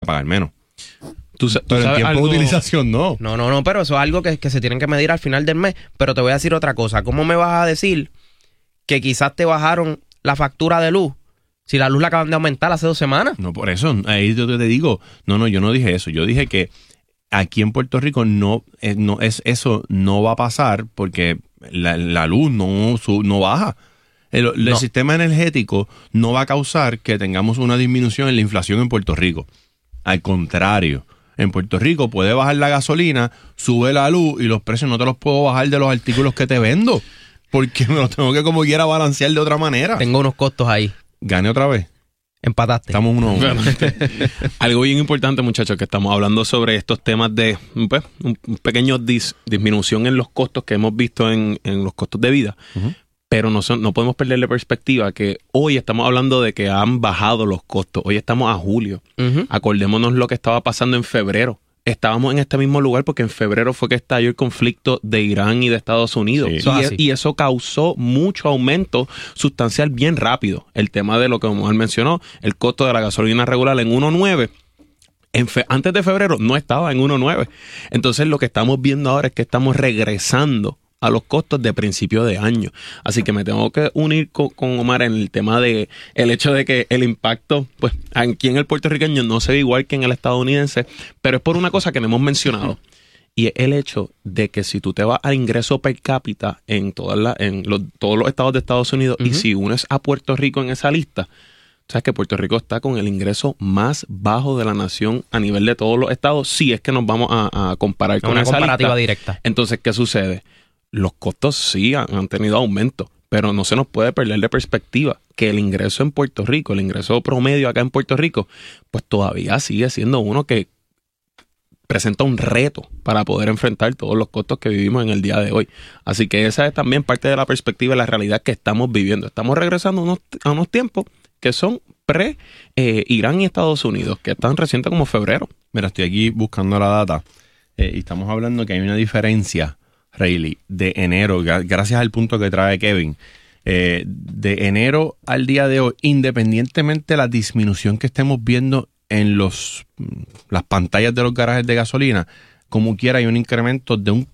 pagar menos. Pero en tiempo de utilización no. No, pero eso es algo que se tienen que medir al final del mes. Pero te voy a decir otra cosa. ¿Cómo me vas a decir que quizás te bajaron la factura de luz si la luz la acaban de aumentar hace 2 semanas? No, por eso, ahí yo te digo, no, yo no dije eso. Yo dije que aquí en Puerto Rico eso no va a pasar porque la luz no baja. El sistema energético no va a causar que tengamos una disminución en la inflación en Puerto Rico. Al contrario, en Puerto Rico puede bajar la gasolina, sube la luz y los precios no te los puedo bajar de los artículos que te vendo porque me los tengo que como quiera balancear de otra manera. Tengo unos costos ahí. ¿Gane otra vez? Empataste. Estamos 1-1. Algo bien importante, muchachos, que estamos hablando sobre estos temas de pues, un pequeño disminución en los costos que hemos visto en los costos de vida. Uh-huh. Pero no podemos perderle perspectiva que hoy estamos hablando de que han bajado los costos. Hoy estamos a julio. Uh-huh. Acordémonos lo que estaba pasando en febrero. Estábamos en este mismo lugar porque en febrero fue que estalló el conflicto de Irán y de Estados Unidos. Sí. Y eso causó mucho aumento sustancial bien rápido. El tema de lo que Omar mencionó, el costo de la gasolina regular en 1.9. Antes de febrero no estaba en 1.9. Entonces lo que estamos viendo ahora es que estamos regresando a los costos de principio de año. Así que me tengo que unir con Omar en el tema de el hecho de que el impacto, pues, aquí en el puertorriqueño no se ve igual que en el estadounidense, pero es por una cosa que no hemos mencionado. Y es el hecho de que si tú te vas al ingreso per cápita en todos los estados de Estados Unidos, uh-huh, y si unes a Puerto Rico en esa lista, sabes que Puerto Rico está con el ingreso más bajo de la nación a nivel de todos los estados, si es que nos vamos a comparar con esa lista. Una comparativa directa. Entonces, ¿qué sucede? Los costos sí han tenido aumento, pero no se nos puede perder de perspectiva que el ingreso en Puerto Rico, el ingreso promedio acá en Puerto Rico, pues todavía sigue siendo uno que presenta un reto para poder enfrentar todos los costos que vivimos en el día de hoy. Así que esa es también parte de la perspectiva de la realidad que estamos viviendo. Estamos regresando a unos tiempos que son pre-Irán y Estados Unidos, que están recientes como febrero. Mira, estoy aquí buscando la data y estamos hablando que hay una diferencia, Rayleigh, de enero, gracias al punto que trae Kevin, de enero al día de hoy, independientemente de la disminución que estemos viendo en las pantallas de los garajes de gasolina, como quiera hay un incremento de un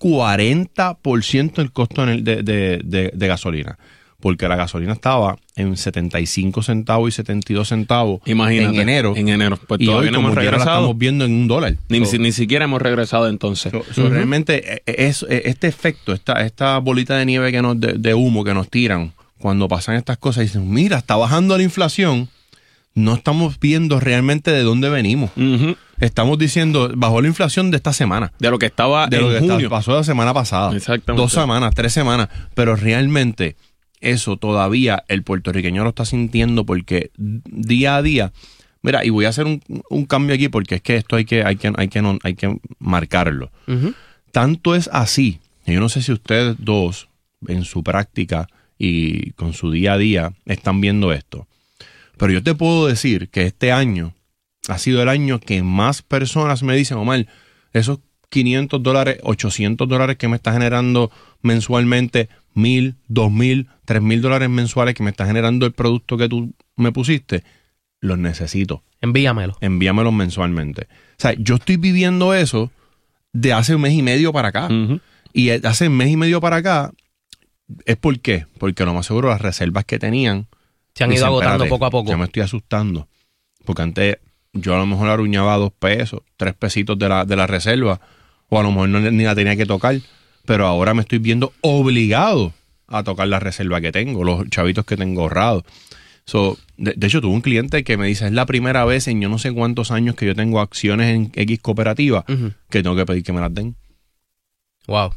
40% el costo de gasolina. Porque la gasolina estaba en 75 centavos y 72 centavos. Imagínate, en enero. Pues y todavía hoy, no hemos regresado. La estamos viendo en $1. Ni siquiera hemos regresado entonces. Uh-huh. Realmente este efecto, esta bolita de nieve de humo que nos tiran cuando pasan estas cosas, dicen, mira, está bajando la inflación. No estamos viendo realmente de dónde venimos. Uh-huh. Estamos diciendo, bajó la inflación de esta semana. De lo que estaba de en lo que junio. Pasó la semana pasada. Exactamente. 2 semanas, 3 semanas. Pero realmente eso todavía el puertorriqueño lo está sintiendo porque día a día, mira, y voy a hacer un cambio aquí porque es que esto hay que marcarlo. Uh-huh. Tanto es así, yo no sé si ustedes dos en su práctica y con su día a día están viendo esto, pero yo te puedo decir que este año ha sido el año que más personas me dicen, Omar, esos $500, $800 que me está generando mensualmente, $1,000, $2,000, $3,000 mensuales que me está generando el producto que tú me pusiste, los necesito. Envíamelos mensualmente. O sea, yo estoy viviendo eso de hace 1 mes y medio para acá. Uh-huh. Y hace 1 mes y medio para acá, ¿es por qué? Porque lo más seguro las reservas que tenían se han ido agotando poco a poco. Ya me estoy asustando. Porque antes yo a lo mejor aruñaba $2, $3 de la reserva, o a lo mejor ni la tenía que tocar. Pero ahora me estoy viendo obligado a tocar la reserva que tengo, los chavitos que tengo ahorrados. De hecho, tuve un cliente que me dice, es la primera vez en yo no sé cuántos años que yo tengo acciones en X cooperativa, uh-huh, que tengo que pedir que me las den. Wow.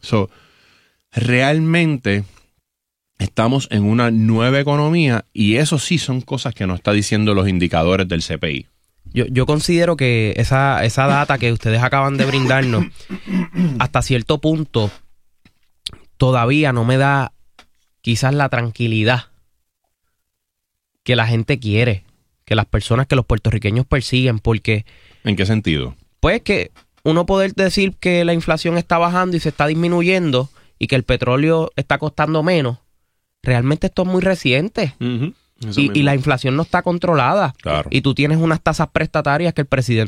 Realmente estamos en una nueva economía y eso sí son cosas que nos está diciendo los indicadores del CPI. Yo considero que esa data que ustedes acaban de brindarnos, hasta cierto punto, todavía no me da quizás la tranquilidad que la gente quiere, que las personas, que los puertorriqueños persiguen, porque... ¿En qué sentido? Pues que uno poder decir que la inflación está bajando y se está disminuyendo y que el petróleo está costando menos, realmente esto es muy reciente. Uh-huh. Y la inflación no está controlada. Claro. Y tú tienes unas tasas prestatarias que el presidente